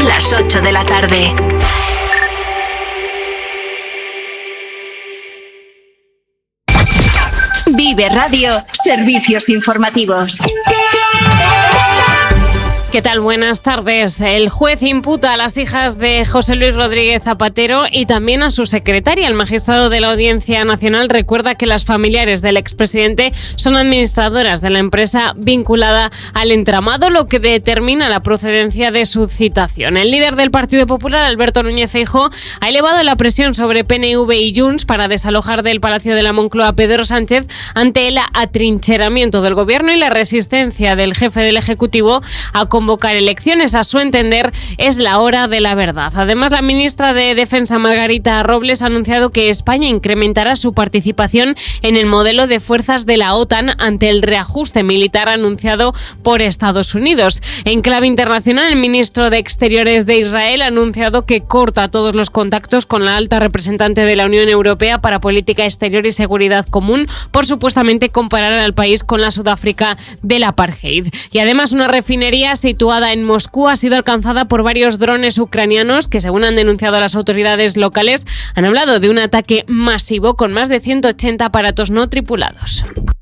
Son las 8 de la tarde. Vive Radio, servicios informativos. ¿Qué tal? Buenas tardes. El juez imputa a las hijas de José Luis Rodríguez Zapatero y también a su secretaria. El magistrado de la Audiencia Nacional recuerda que las familiares del expresidente son administradoras de la empresa vinculada al entramado, lo que determina la procedencia de su citación. El líder del Partido Popular, Alberto Núñez Feijóo, ha elevado la presión sobre PNV y Junts para desalojar del Palacio de la Moncloa a Pedro Sánchez ante el atrincheramiento del gobierno y la resistencia del jefe del Ejecutivo a convocar elecciones. A su entender, es la hora de la verdad. Además, la ministra de Defensa, Margarita Robles, ha anunciado que España incrementará su participación en el modelo de fuerzas de la OTAN ante el reajuste militar anunciado por Estados Unidos. En clave internacional, el ministro de Exteriores de Israel ha anunciado que corta todos los contactos con la alta representante de la Unión Europea para Política Exterior y Seguridad Común por supuestamente comparar al país con la Sudáfrica del apartheid. Y además, una refinería situada en Moscú ha sido alcanzada por varios drones ucranianos que, según han denunciado las autoridades locales, han hablado de un ataque masivo con más de 180 aparatos no tripulados.